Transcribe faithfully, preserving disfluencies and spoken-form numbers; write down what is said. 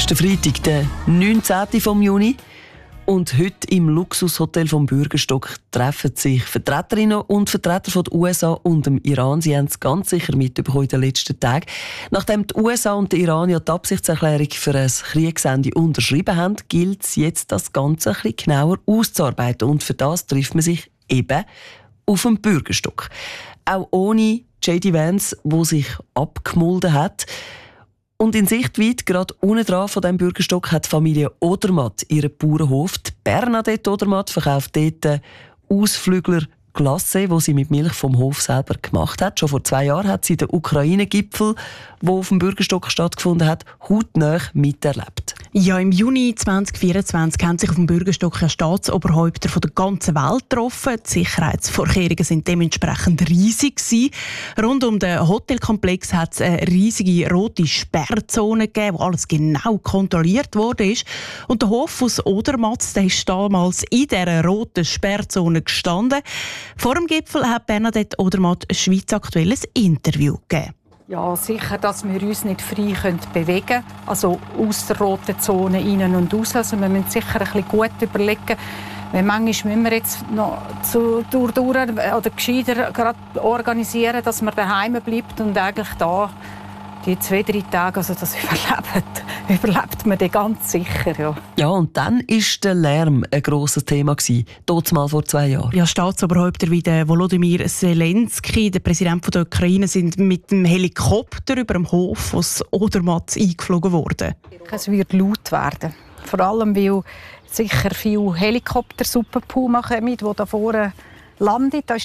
ist der Freitag, der neunzehnten vom Juni. Und heute im Luxushotel vom Bürgerstock treffen sich Vertreterinnen und Vertreter von den U S A und dem Iran. Sie haben es ganz sicher mitbekommen in den letzten Tagen. Nachdem die U S A und der Iran ja die Absichtserklärung für ein Kriegsende unterschrieben haben, gilt es jetzt, das Ganze ein bisschen genauer auszuarbeiten. Und für das trifft man sich eben auf dem Bürgerstock. Auch ohne J D Vance, der sich abgemulden hat. Und in Sichtweite, gerade unten dran von diesem Bürgerstock, hat die Familie Odermatt ihren Bauernhof. Die Bernadette Odermatt verkauft dort Ausflügler Glacé, die sie mit Milch vom Hof selber gemacht hat. Schon vor zwei Jahren hat sie den Ukraine-Gipfel, der auf dem Bürgerstock stattgefunden hat, hautnah miterlebt. Ja, im Juni zwanzig vierundzwanzig haben sich auf dem Bürgerstock ja Staatsoberhäupter von der ganzen Welt getroffen. Die Sicherheitsvorkehrungen sind dementsprechend riesig gewesen. Rund um den Hotelkomplex hat es eine riesige rote Sperrzone gegeben, wo alles genau kontrolliert wurde. Und der Hof aus Odermatt, der ist damals in dieser roten Sperrzone gestanden. Vor dem Gipfel hat Bernadette Odermatt ein Schweiz aktuelles Interview gegeben. Ja, sicher, dass wir uns nicht frei bewegen können. Also aus der roten Zone rein und raus. Also wir müssen sicher ein bisschen gut überlegen. Weil manchmal müssen wir jetzt noch zu, durch, durch oder gescheiter gerade organisieren, dass man daheim bleibt und eigentlich da die zwei, drei Tage, also das überlebt, überlebt man dann ganz sicher. Ja, ja und dann war der Lärm ein grosses Thema, dort mal vor zwei Jahren. Ja, Staatsoberhäupter wie der Volodymyr Zelensky, der Präsident der Ukraine, sind mit dem Helikopter über dem Hof aus Odermatt eingeflogen worden. Es wird laut werden. Vor allem, weil sicher viele Helikopter Super Puma kommen, die da vorne landet. Da war